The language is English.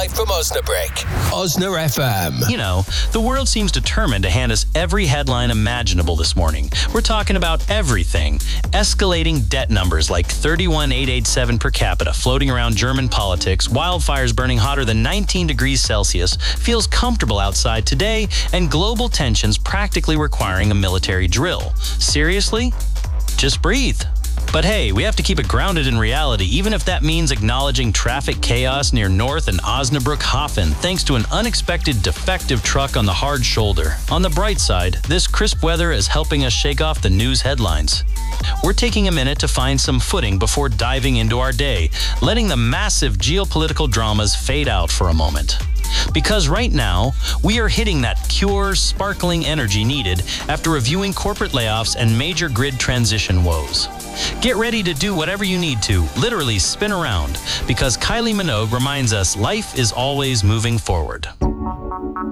live from Osnabrück. Osna FM. You know, the world seems determined to hand us every headline imaginable this morning. We're talking about everything. Escalating debt numbers like 31,887 per capita floating around German politics, wildfires burning hotter than 19 degrees Celsius, feels comfortable outside today, and global tensions practically requiring a military drill. Seriously? Just breathe. But hey, we have to keep it grounded in reality, even if that means acknowledging traffic chaos near North and Osnabrück Hafen, thanks to an unexpected defective truck on the hard shoulder. On the bright side, this crisp weather is helping us shake off the news headlines. We're taking a minute to find some footing before diving into our day, letting the massive geopolitical dramas fade out for a moment. Because right now, we are hitting that pure, sparkling energy needed after reviewing corporate layoffs and major grid transition woes. Get ready to do whatever you need to, literally spin around, because Kylie Minogue reminds us life is always moving forward.